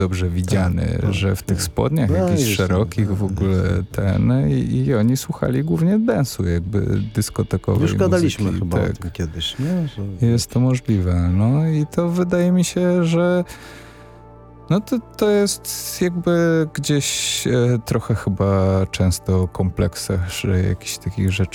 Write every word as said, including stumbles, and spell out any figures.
dobrze widziany, Tak, tak, że w tych tak. spodniach No, jakichś jest, szerokich tak, w ogóle ten i, i oni słuchali głównie dance'u, jakby dyskotekowej Już gadaliśmy muzyki. chyba Tak. o tym kiedyś, nie? Że... Jest to możliwe. No i to wydaje mi się, że no to, to jest jakby gdzieś e, trochę chyba często o kompleksach, że jakichś takich rzeczy